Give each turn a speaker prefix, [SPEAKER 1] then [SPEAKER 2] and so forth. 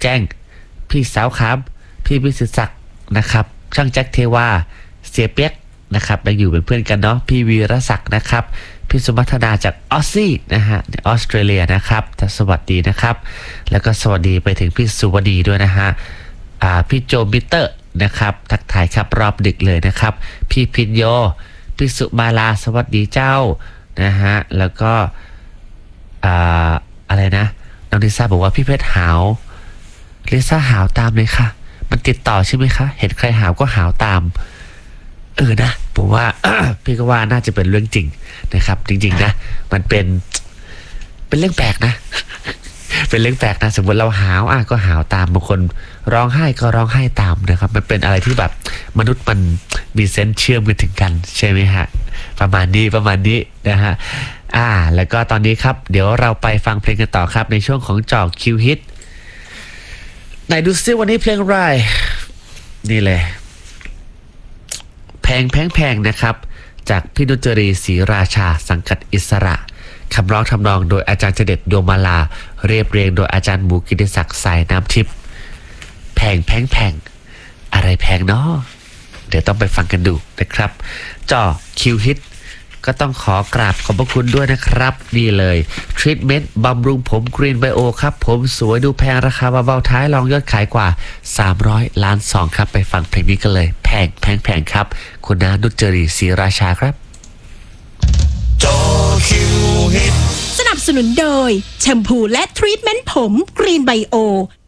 [SPEAKER 1] แจ้งพี่สาวครับพี่พิสิทธิ์ศักดิ์นะครับช่างแจ็คเทวาเสียเปียกนะครับยังอยู่เป็นเพื่อนกันเนาะพี่วีรศักดิ์นะครับพี่สมัทนาจากออสซี่นะฮะออสเตรเลียนะครับสวัสดีนะครับแล้วก็สวัสดีไปถึงพี่สุวดีด้วยนะฮะพี่โจมิเตอร์นะครับทักทายครับรอบดึกเลยนะครับพี่พิญโยพี่สุมาลาสวัสดีเจ้านะฮะแล้วก็อะไรนะน้องลิซ่าบอกว่าพี่เพชรหาวลิซ่าหาวตามเลยค่ะมันติดต่อใช่ไหมคะเห็นใครหาวก็หาวตามนะผมว่า พี่ก็ว่าน่าจะเป็นเรื่องจริงนะครับจริงๆนะมันเป็นเรื่องแปลกนะ เป็นเรื่องแปลกนะสมมติเราหาวก็หาวตามบางคนร้องไห้ก็ร้องไห้ตามนะครับมันเป็นอะไรที่แบบมนุษย์มันมีเซนส์เชื่อมกันถึงกันใช่ไหมฮะประมาณนี้นะฮะแล้วก็ตอนนี้ครับเดี๋ยวเราไปฟังเพลงกันต่อครับในช่วงของจอกคิวฮิตไหนดูซิวันนี้เพลงอะไรนี่เลยแพงนะครับจากพี่นุจรีศรีราชาสังกัดอิสระคำร้องทำนองโดยอาจารย์เจเด็ดดวงมาลาเรียบเรียงโดยอาจารย์หมูกิติศักดิ์สายน้ำทิพย์แพงอะไรแพงเนาะเดี๋ยวต้องไปฟังกันดูนะครับจ่อคิวฮิตก็ต้องขอกราบขอบพระคุณด้วยนะครับนี่เลยทรีทเมนต์บำรุงผมกรีนไบโอครับผมสวยดูแพงราคาเบาๆท้ายรองยอดขายกว่า300 ล้าน2ครับไปฟังเพลงนี้กันเลยแพงครับคุณน้านุจรีศรีราชาครับ
[SPEAKER 2] จอคิวฮิต
[SPEAKER 3] สนับสนุนโดยแชมพูและทรีทเมนต์ผมกรีนไบโอ